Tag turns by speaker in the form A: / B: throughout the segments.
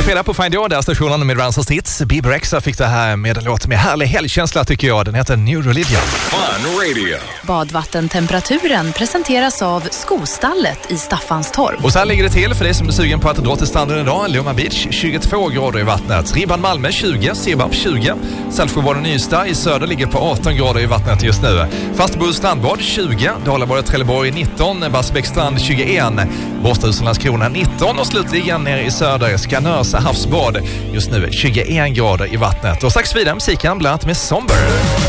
A: fredag på Find Your, där stationen med Ransons hits. Bieber Rexha fick det här med en låt med härlig helgkänsla tycker jag. Den heter New Religion.
B: Fun Radio.
C: Badvattentemperaturen presenteras av Skostallet i Staffanstorp.
A: Och så här ligger det till för dig som är sugen på att dra till stranden idag. Lomma Beach, 22 grader i vattnet. Ribban Malmö, 20. Sebab, 20. Saltsjöbaden Nystad i söder ligger på 18 grader i vattnet just nu. Fastbo strandbad, 20. Dalabadet Trelleborg, 19. Barsebäcksstrand, 21. Båstadhusen Landskrona, 19. Och slutligen nere i söder, Skanörsa havsbad. Just nu 21 grader i vattnet. Och strax vidare musiken bland annat med Somber.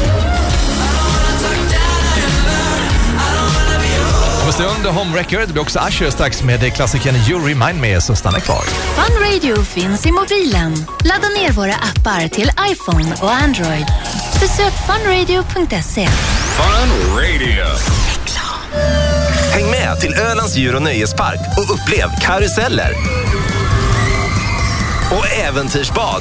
A: Om en stund Home Record, det blir också Usher strax med klassikern You Remind Me, så stanna kvar.
C: Fun Radio finns i mobilen. Ladda ner våra appar till iPhone och Android. Besök funradio.se.
B: Fun Radio.
D: Häng med till Ölands djur- och nöjespark och upplev karuseller och äventyrsbad.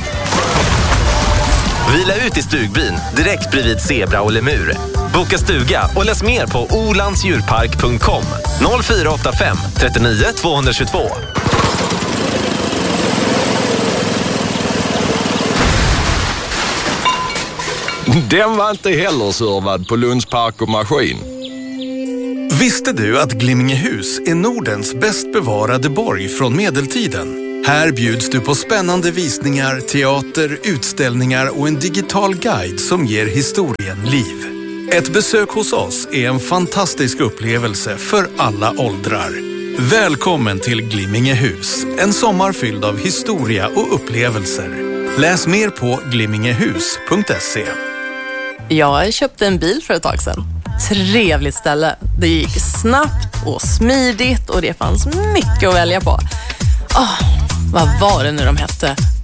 D: Vila ut i stugbyn direkt bredvid zebra och lemur. Boka stuga och läs mer på olandsdjurpark.com 0485 39 222.
E: Den var inte heller servad på Lunds Park och Maskin.
F: Visste du att Glimmingehus är Nordens bäst bevarade borg från medeltiden? Här bjuds du på spännande visningar, teater, utställningar och en digital guide som ger historien liv. Ett besök hos oss är en fantastisk upplevelse för alla åldrar. Välkommen till Glimmingehus, en sommar fylld av historia och upplevelser. Läs mer på glimmingehus.se.
G: Jag köpte en bil för ett tag sedan. Trevligt ställe. Det gick snabbt och smidigt och det fanns mycket att välja på. Vad var det nu de hette?